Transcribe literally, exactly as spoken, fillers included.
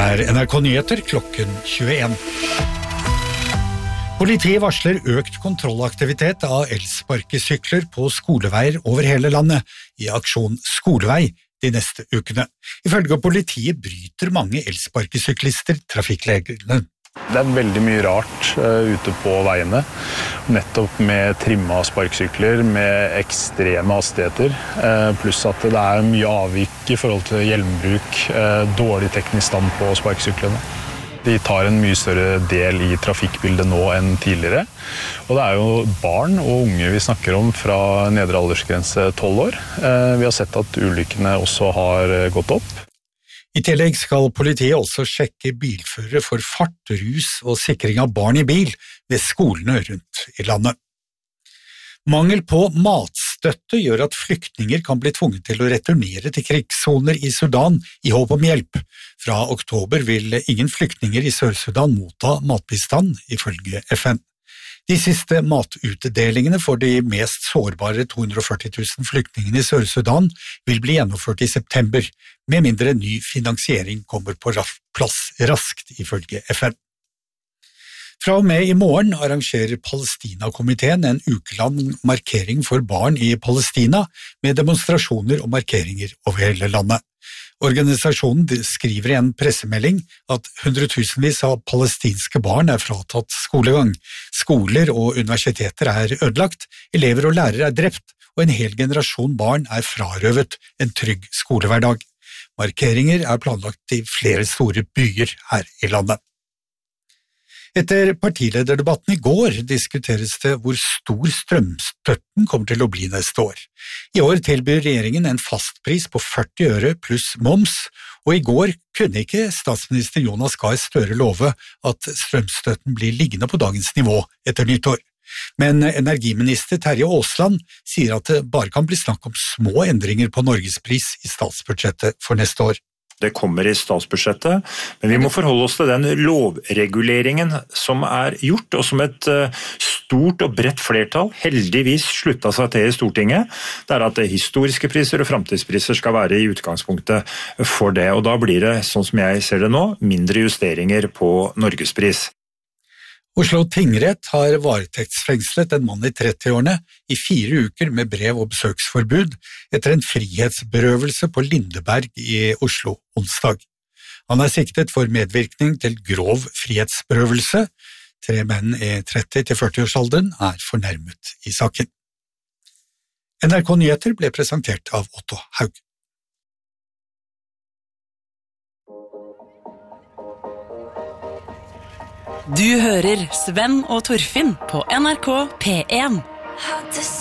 er N R K Nyheter klokken tjueen. Politiet varsler økt kontrollaktivitet av elsparkesykler på skoleveier over hele landet i aksjon Skolevei de neste ukene. Ifølge politiet bryter mange elsparkesyklister trafikkreglene. Det er veldig mye rart uh, ute på veiene, nettopp med trimma sparkesykler, med ekstreme hastigheter, uh, pluss at det er mye avvik i forhold til hjelmbruk, uh, dårlig teknisk stand på sparkesyklene. De tar en mye større del i trafikkbildet nå enn tidligere, og det er jo barn og unge vi snakker om fra nedre aldersgrense tolv år. Uh, vi har sett at ulykkene også har gått opp. I tillegg skal politiet også sjekke bilførere for fart, rus og sikring av barn i bil ved skolene rundt i landet. Mangel på matstøtte gjør at flyktninger kan bli tvunget til å returnere til krigssoner i Sudan i håp om hjelp. Fra oktober vil ingen flyktninger i Sør-Sudan motta matbistand, ifølge F N. De siste matutdelingene for de mest sårbare to hundre og førti tusen flyktningene i Sør-Sudan vil bli gjennomført i september, med mindre ny finansiering kommer på plass raskt, ifølge F N. Fra og med i morgen arrangerer Palestina-komiteen en ukelang markering for barn i Palestina, med demonstrasjoner og markeringer over hele landet. Organisasjonen skriver i en pressemelding at hundretusenvis av palestinske barn er fratatt skolegang. Skoler og universiteter er ødelagt, elever og lærere er drept, og en hel generasjon barn er frarøvet en trygg skolehverdag. Markeringer er planlagt i flere store byer her i landet. Etter partilederdebatten i går diskuteres det hvor stor strømstøtten kommer til å bli neste år. I år tilbyr regjeringen en fastpris på førti øre pluss moms, og i går kunne ikke statsminister Jonas Gahr Støre love at strømstøtten blir liggende på dagens nivå etter nyttår. Men energiminister Terje Aasland sier at det bare kan bli snakk om små endringer på norgespris i statsbudsjettet for neste år. Det kommer i statsbudsjettet, men vi må forholde oss til den lovreguleringen som er gjort, og som et stort og bredt flertall heldigvis sluttet seg til i Stortinget. Det er at historiske priser og fremtidspriser skal være i utgangspunktet for det, og da blir det, sånn som jeg ser det nå, mindre justeringer på norgespris. Oslo tingrett har varetektsfengslet en mann i trettiårene i fire uker med brev- og besøksforbud etter en frihetsberøvelse på Lindeberg i Oslo onsdag. Han er siktet for medvirkning til grov frihetsberøvelse. Tre menn i tretti til førti-årsalderen er fornærmet i saken. N R K Nyheter ble presentert av Otto Haug. Du hører Sven og Torfinn på N R K P en.